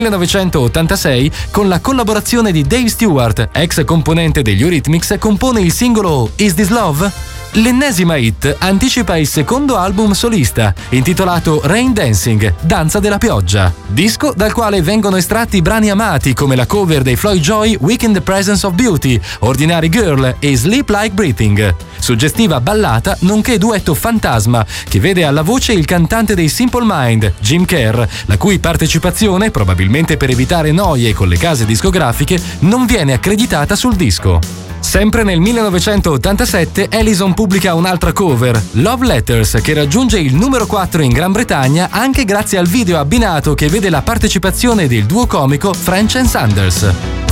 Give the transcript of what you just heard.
1986, con la collaborazione di Dave Stewart, ex componente degli Eurythmics, compone il singolo Is This Love? L'ennesima hit anticipa il secondo album solista, intitolato Rain Dancing, Danza della pioggia, disco dal quale vengono estratti brani amati come la cover dei Floyd Joy Weak in the Presence of Beauty, Ordinary Girl e Sleep Like Breathing. Suggestiva ballata nonché duetto fantasma che vede alla voce il cantante dei Simple Mind, Jim Kerr, la cui partecipazione, probabilmente per evitare noie con le case discografiche, non viene accreditata sul disco. Sempre nel 1987 Allison pubblica un'altra cover, Love Letters, che raggiunge il numero 4 in Gran Bretagna anche grazie al video abbinato che vede la partecipazione del duo comico French and Sanders.